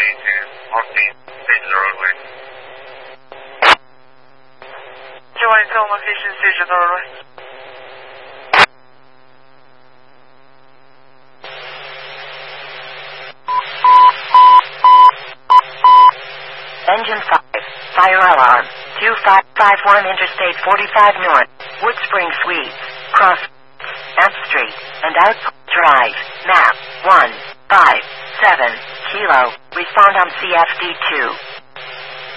Station roadway. Join film location, station roadway. Engine 5, fire alarm, 2551 Interstate 45 North, Wood Spring Suites, Cross, F Street, and Outpost Drive, map 157, Kilo, respond on CFD2.